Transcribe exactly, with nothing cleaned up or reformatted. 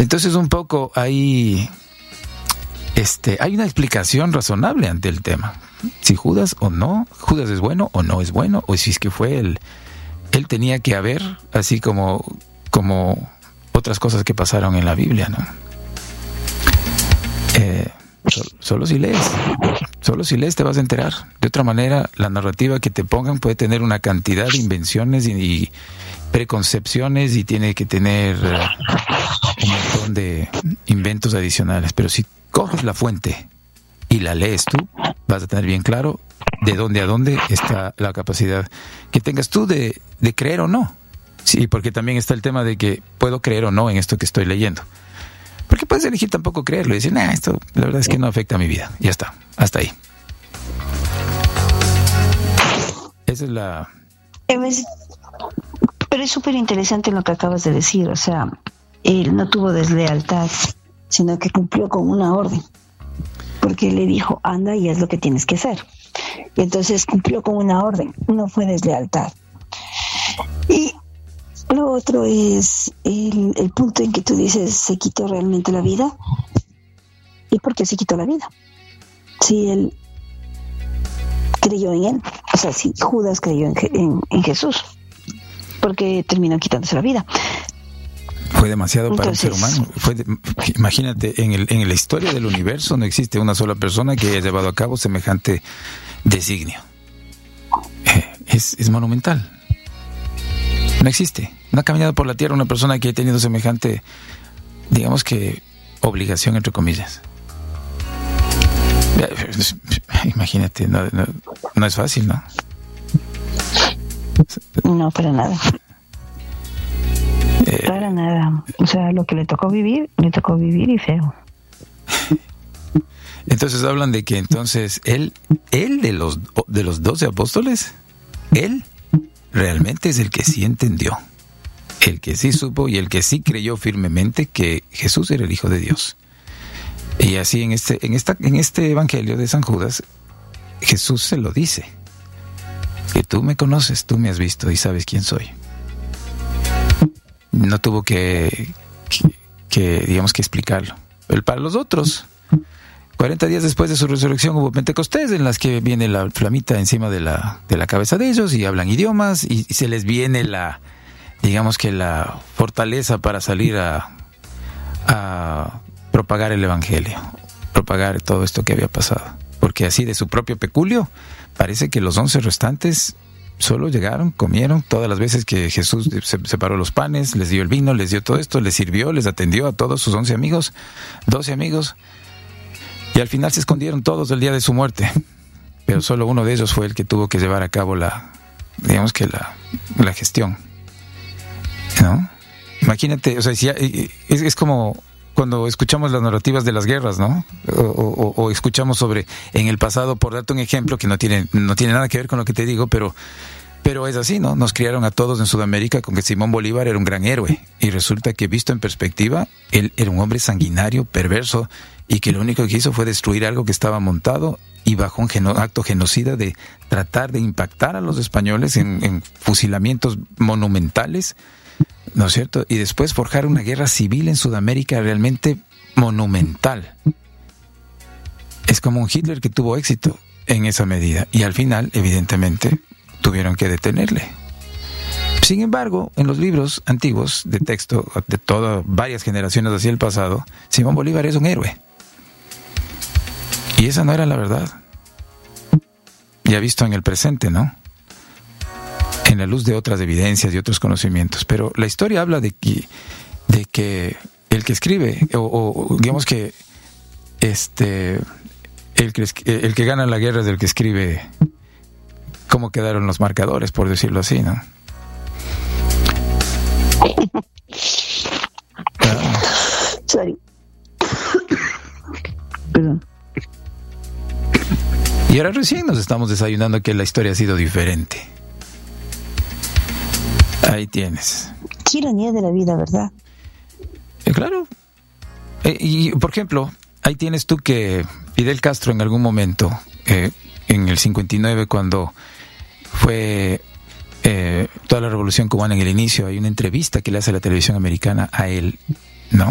Entonces un poco ahí este, hay una explicación razonable ante el tema. Si Judas o no, Judas es bueno o no es bueno, o si es que fue él, él tenía que haber, así como, como otras cosas que pasaron en la Biblia, ¿no? Eh, solo, solo si lees, solo si lees te vas a enterar. De otra manera, la narrativa que te pongan puede tener una cantidad de invenciones y, y preconcepciones y tiene que tener uh, un montón de inventos adicionales. Pero si coges la fuente y la lees tú, vas a tener bien claro de dónde a dónde está la capacidad que tengas tú de, de creer o no. Sí, porque también está el tema de que puedo creer o no en esto que estoy leyendo. Porque puedes elegir tampoco creerlo y decir, nah, esto la verdad es que no afecta a mi vida. Ya está, hasta ahí. Esa es la... Pero es súper interesante lo que acabas de decir. O sea, él no tuvo deslealtad, sino que cumplió con una orden. Porque le dijo, anda y haz lo que tienes que hacer. Y entonces cumplió con una orden, no fue deslealtad. Y lo otro es el, el punto en que tú dices, ¿se quitó realmente la vida? ¿Y por qué se quitó la vida? Si él creyó en él, o sea, si Judas creyó en, en, en Jesús, ¿por qué terminó quitándose la vida? Fue demasiado para Entonces, un ser humano. Fue de, imagínate, en, el, en la historia del universo no existe una sola persona que haya llevado a cabo semejante designio. Eh, es, es monumental. No existe. No ha caminado por la tierra una persona que haya tenido semejante, digamos que, obligación, entre comillas. Imagínate, no, no, no es fácil, ¿no? No, para nada. Eh, para nada. O sea, lo que le tocó vivir, le tocó vivir y feo. Entonces hablan de que entonces él, él de los de los doce apóstoles, él realmente es el que sí entendió, el que sí supo y el que sí creyó firmemente que Jesús era el Hijo de Dios. Y así en este, en esta, en este evangelio de San Judas, Jesús se lo dice, que tú me conoces, tú me has visto y sabes quién soy. No tuvo que, que, que digamos que explicarlo. Pero para los otros, cuarenta días después de su resurrección hubo Pentecostés, en las que viene la flamita encima de la, de la cabeza de ellos y hablan idiomas y, y se les viene la, digamos que la fortaleza para salir a, a propagar el evangelio, propagar todo esto que había pasado. Porque así de su propio peculio, parece que los once restantes solo llegaron, comieron todas las veces que Jesús separó los panes, les dio el vino, les dio todo esto, les sirvió, les atendió a todos sus once amigos, doce amigos, y al final se escondieron todos el día de su muerte, pero solo uno de ellos fue el que tuvo que llevar a cabo la, digamos que la, la gestión, ¿no? Imagínate, o sea, si hay, es, es como cuando escuchamos las narrativas de las guerras, ¿no? O, o, o escuchamos sobre en el pasado, por darte un ejemplo que no tiene no tiene nada que ver con lo que te digo, pero pero es así, ¿no? Nos criaron a todos en Sudamérica con que Simón Bolívar era un gran héroe y resulta que visto en perspectiva, él era un hombre sanguinario, perverso y que lo único que hizo fue destruir algo que estaba montado y bajo un geno, acto genocida de tratar de impactar a los españoles en, en fusilamientos monumentales, ¿no es cierto? Y después forjar una guerra civil en Sudamérica realmente monumental. Es como un Hitler que tuvo éxito en esa medida y al final, evidentemente, tuvieron que detenerle. Sin embargo, en los libros antiguos de texto de todas varias generaciones hacia el pasado, Simón Bolívar es un héroe. Y esa no era la verdad. Ya visto en el presente, ¿no? En la luz de otras evidencias y otros conocimientos. Pero la historia habla de que, de que el que escribe, o, o digamos que este el que, el que gana la guerra es el que escribe cómo quedaron los marcadores, por decirlo así, ¿no? Ah. Sorry. Perdón. Y ahora recién nos estamos desayunando que la historia ha sido diferente. Ahí tienes. Qué ironía de la vida, ¿verdad? Eh, claro. Eh, y, por ejemplo, ahí tienes tú que Fidel Castro en algún momento, eh, en el cincuenta y nueve, cuando fue eh, toda la revolución cubana en el inicio, hay una entrevista que le hace la televisión americana a él